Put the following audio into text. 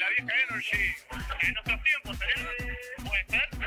vieja Energy en nuestros tiempos, ¿eh? ¿Puede ser?